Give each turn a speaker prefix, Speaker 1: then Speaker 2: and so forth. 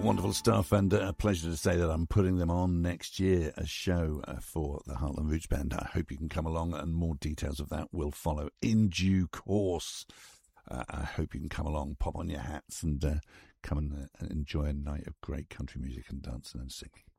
Speaker 1: Wonderful stuff, and a pleasure to say that I'm putting them on next year, a show for the Heartland Roots Band. I hope you can come along, and more details of that will follow in due course. I hope you can come along, pop on your hats, and come and enjoy a night of great country music and dancing and singing.